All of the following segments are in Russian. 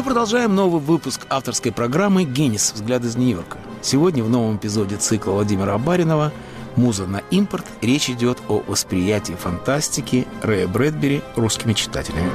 Мы продолжаем новый выпуск авторской программы «Генис. Взгляд из Нью-Йорка». Сегодня в новом эпизоде цикла Владимира Абаринова «Муза на импорт» речь идет о восприятии фантастики Рэя Брэдбери русскими читателями.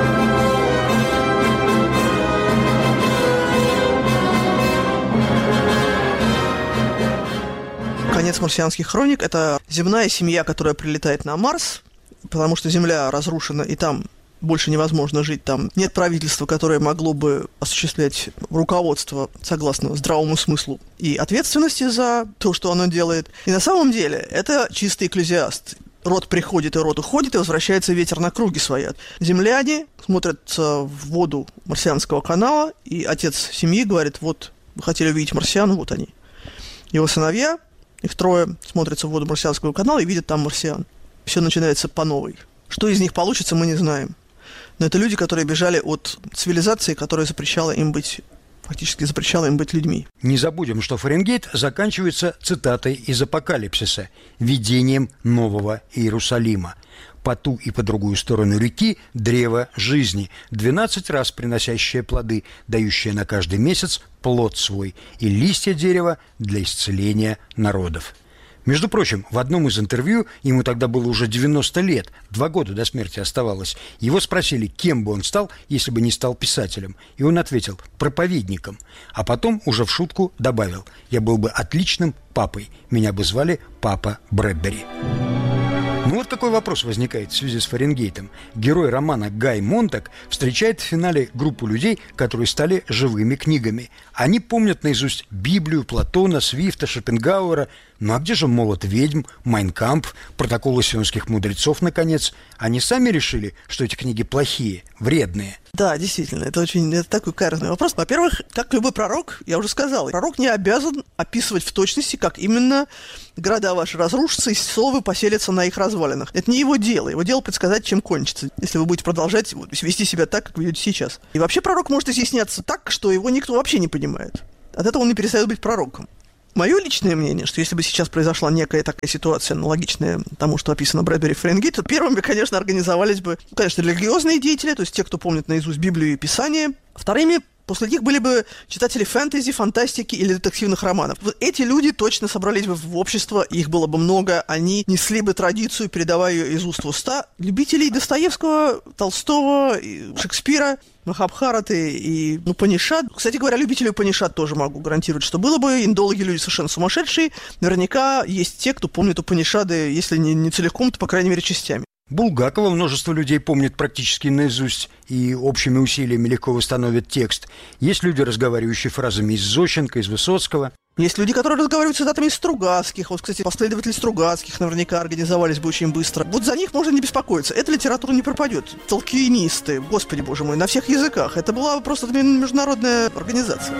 Конец марсианских хроник – это земная семья, которая прилетает на Марс, потому что Земля разрушена, и там больше невозможно жить, там нет правительства, которое могло бы осуществлять руководство согласно здравому смыслу и ответственности за то, что оно делает. И на самом деле это чистый экклезиаст. Род приходит и род уходит, и возвращается ветер на круги свои. Земляне смотрят в воду марсианского канала, и отец семьи говорит: вот, вы хотели увидеть марсиан, вот они. Его сыновья, их трое, смотрятся в воду марсианского канала и видят там марсиан. Все начинается по новой. Что из них получится, мы не знаем. Но это люди, которые бежали от цивилизации, которая фактически запрещала им быть людьми. Не забудем, что Фаренгейт заканчивается цитатой из Апокалипсиса «Видением Нового Иерусалима. По ту и по другую сторону реки древо жизни, 12 раз приносящее плоды, дающее на каждый месяц плод свой, и листья дерева для исцеления народов». Между прочим, в одном из интервью, ему тогда было уже 90 лет, 2 года до смерти оставалось, его спросили, кем бы он стал, если бы не стал писателем. И он ответил: проповедником. А потом уже в шутку добавил: я был бы отличным папой, меня бы звали Папа Брэдбери. Ну вот какой вопрос возникает в связи с Фаренгейтом. Герой романа Гай Монтак встречает в финале группу людей, которые стали живыми книгами. Они помнят наизусть Библию, Платона, Свифта, Шопенгауэра. Ну а где же «Молот ведьм», «Майн кампф», «Протоколы сионских мудрецов», наконец? Они сами решили, что эти книги плохие, вредные. Да, действительно, это такой каверзный вопрос. Во-первых, как любой пророк, я уже сказал, пророк не обязан описывать в точности, как именно города ваши разрушатся и совы поселятся на их развалинах. Это не его дело. Его дело предсказать, чем кончится, если вы будете продолжать вести себя так, как ведете сейчас. И вообще пророк может изъясняться так, что его никто вообще не понимает. От этого он не перестает быть пророком. Мое личное мнение, что если бы сейчас произошла некая такая ситуация, аналогичная тому, что описано Брэдбери и Фаренгейт, то первыми, конечно, организовались бы, конечно, религиозные деятели, то есть те, кто помнит наизусть Библию и Писание. Вторыми, после них были бы читатели фэнтези, фантастики или детективных романов. Вот эти люди точно собрались бы в общество, их было бы много, они несли бы традицию, передавая ее из уст в уста. Любителей Достоевского, Толстого, Шекспира, Махабхараты и Упанишад. Кстати говоря, любителей Упанишад тоже могу гарантировать, что было бы. Индологи люди совершенно сумасшедшие. Наверняка есть те, кто помнит Упанишады, если не целиком, то, по крайней мере, частями. Булгакова множество людей помнит практически наизусть и общими усилиями легко восстановят текст. Есть люди, разговаривающие фразами из Зощенко, из Высоцкого. Есть люди, которые разговаривают цитатами из Стругацких. Вот, кстати, последователи Стругацких наверняка организовались бы очень быстро. Вот за них можно не беспокоиться. Эта литература не пропадет. Толкиенисты, господи боже мой, на всех языках. Это была просто международная организация.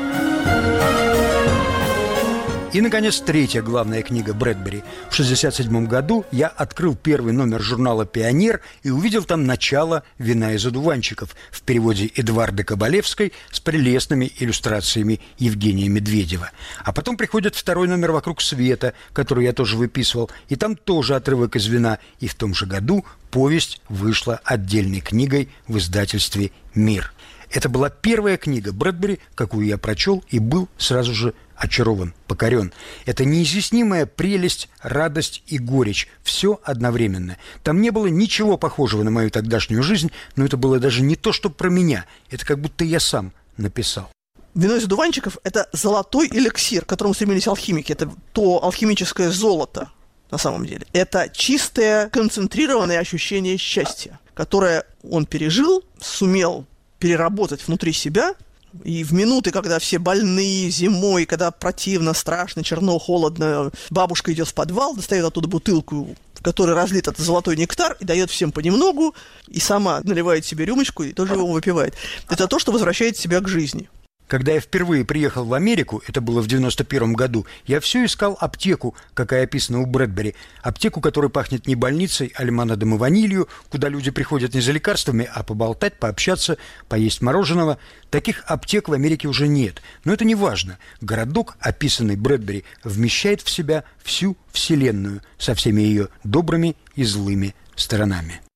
И, наконец, третья главная книга Брэдбери. В 1967 году я открыл первый номер журнала «Пионер» и увидел там начало «Вина из одуванчиков» в переводе Эдварды Кабалевской с прелестными иллюстрациями Евгения Медведева. А потом приходит второй номер «Вокруг света», который я тоже выписывал, и там тоже отрывок из «Вина». И в том же году повесть вышла отдельной книгой в издательстве «Мир». Это была первая книга Брэдбери, какую я прочел и был сразу же очарован, покорен. Это неизъяснимая прелесть, радость и горечь. Все одновременно. Там не было ничего похожего на мою тогдашнюю жизнь, но это было даже не то, что про меня. Это как будто я сам написал. «Вино из одуванчиков» — это золотой эликсир, к которому стремились алхимики. Это то алхимическое золото, на самом деле. Это чистое, концентрированное ощущение счастья, которое он пережил, сумел переработать внутри себя, и в минуты, когда все больны зимой, когда противно, страшно, черно, холодно, бабушка идет в подвал, достает оттуда бутылку, в которой разлит этот золотой нектар, и дает всем понемногу, и сама наливает себе рюмочку и тоже его выпивает. Это то, что возвращает себя к жизни. Когда я впервые приехал в Америку, это было в 91 году, я все искал аптеку, какая описана у Брэдбери. Аптеку, которая пахнет не больницей, а лимонадом и ванилью, куда люди приходят не за лекарствами, а поболтать, пообщаться, поесть мороженого. Таких аптек в Америке уже нет. Но это не важно. Городок, описанный Брэдбери, вмещает в себя всю Вселенную со всеми ее добрыми и злыми сторонами.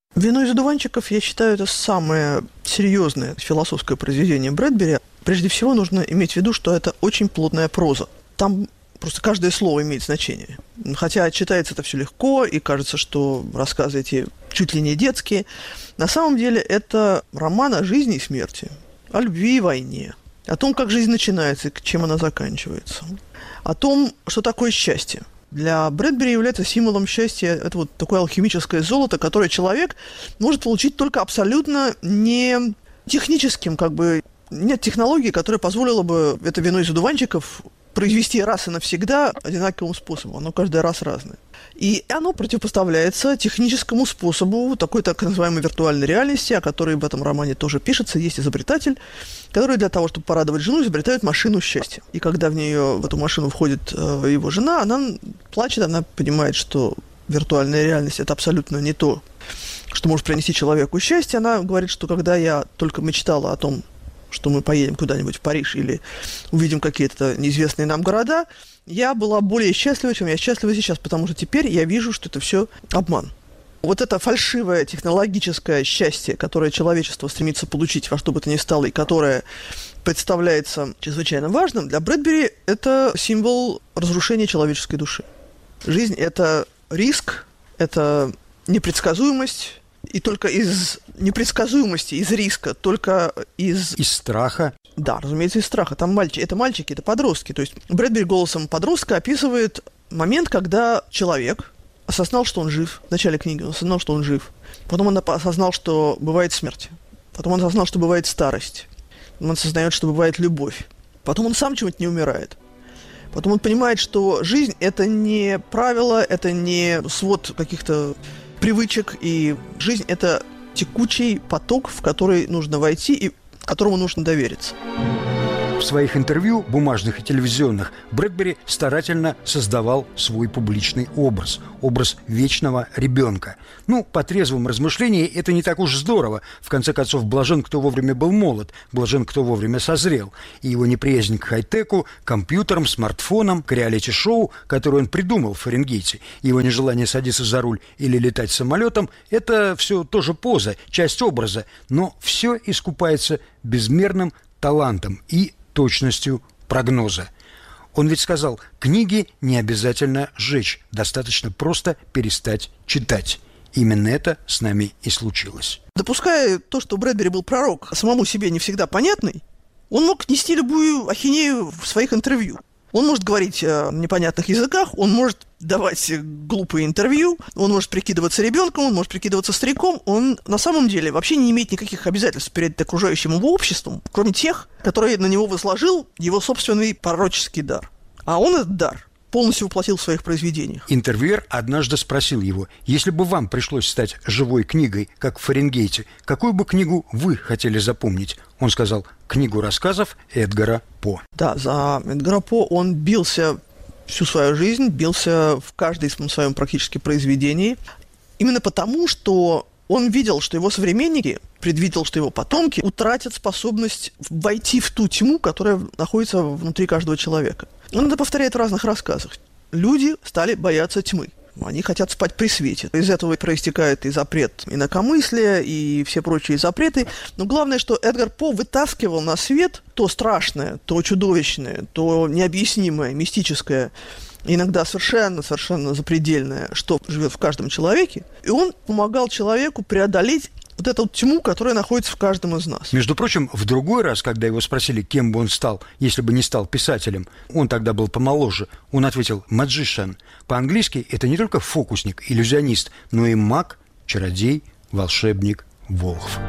«Вино из одуванчиков», я считаю, это самое серьезное философское произведение Брэдбери. Прежде всего, нужно иметь в виду, что это очень плотная проза. Там просто каждое слово имеет значение. Хотя читается это все легко, и кажется, что рассказы эти чуть ли не детские. На самом деле это роман о жизни и смерти, о любви и войне, о том, как жизнь начинается и чем она заканчивается, о том, что такое счастье. Для Брэдбери является символом счастья это вот такое алхимическое золото, которое человек может получить только абсолютно не техническим, нет технологии, которая позволила бы это вино из одуванчиков произвести раз и навсегда одинаковым способом. Оно каждый раз разное. И оно противопоставляется техническому способу такой так называемой виртуальной реальности, о которой в этом романе тоже пишется. Есть изобретатель, который для того, чтобы порадовать жену, изобретает машину счастья. И когда в эту машину входит его жена, она плачет, она понимает, что виртуальная реальность – это абсолютно не то, что может принести человеку счастье. Она говорит, что когда я только мечтала о том, что мы поедем куда-нибудь в Париж или увидим какие-то неизвестные нам города, я была более счастлива, чем я счастлива сейчас, потому что теперь я вижу, что это все обман. Вот это фальшивое технологическое счастье, которое человечество стремится получить во что бы то ни стало, и которое представляется чрезвычайно важным, для Брэдбери это символ разрушения человеческой души. Жизнь – это риск, это непредсказуемость, и только из непредсказуемости, из риска, только из страха. Да, разумеется, из страха. Там это мальчики, это подростки. То есть Брэдбери голосом подростка описывает момент, когда человек осознал, что он жив. В начале книги он осознал, что он жив. Потом он осознал, что бывает смерть. Потом он осознал, что бывает старость. Он осознает, что бывает любовь. Потом он сам чего-то не умирает. Потом он понимает, что жизнь – это не правило, это не свод каких-то привычек, и жизнь – это текучий поток, в который нужно войти и которому нужно довериться. В своих интервью, бумажных и телевизионных, Брэдбери старательно создавал свой публичный образ вечного ребенка. По трезвому размышлению, это не так уж здорово. В конце концов, блажен, кто вовремя был молод, блажен, кто вовремя созрел. И его неприязнь к хай-теку, компьютерам, смартфонам, к реалити-шоу, которое он придумал в Фаренгейте, его нежелание садиться за руль или летать самолетом, это все тоже поза, часть образа, но все искупается безмерным талантом и точностью прогноза. Он ведь сказал, книги не обязательно сжечь, достаточно просто перестать читать. Именно это с нами и случилось. Допуская то, что Брэдбери был пророк, самому себе не всегда понятный, он мог нести любую ахинею в своих интервью. Он может говорить о непонятных языках, он может давать глупые интервью, он может прикидываться ребенком, он может прикидываться стариком. Он на самом деле вообще не имеет никаких обязательств перед окружающим его обществом, кроме тех, которые на него возложил его собственный пророческий дар. А он этот дар полностью воплотил в своих произведениях. Интервьюер однажды спросил его, если бы вам пришлось стать живой книгой, как в Фаренгейте, какую бы книгу вы хотели запомнить? Он сказал, книгу рассказов Эдгара По. Да, за Эдгара По он бился всю свою жизнь, бился в каждом своем практически произведении. Именно потому, что он видел, что его современники, предвидел, что его потомки утратят способность войти в ту тьму, которая находится внутри каждого человека. Он это повторяет в разных рассказах. Люди стали бояться тьмы. Они хотят спать при свете. Из этого проистекает и запрет инакомыслия, и все прочие запреты. Но главное, что Эдгар По вытаскивал на свет то страшное, то чудовищное, то необъяснимое, мистическое, иногда совершенно запредельное, что живет в каждом человеке. И он помогал человеку преодолеть вот эту тьму, которая находится в каждом из нас. Между прочим, в другой раз, когда его спросили, кем бы он стал, если бы не стал писателем, он тогда был помоложе, он ответил «magician». По-английски это не только фокусник, иллюзионист, но и маг, чародей, волшебник, волхв.